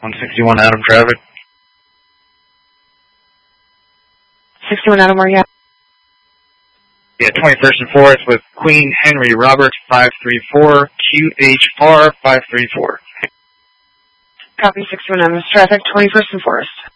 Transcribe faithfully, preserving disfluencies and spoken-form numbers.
one sixty-one Adam traffic. sixty-one Adam, where you at? Yeah, twenty-first and fourth with Queen Henry Robert five three four, Q H R five three four. Copy sixty-one Adams traffic, twenty-first and Forest.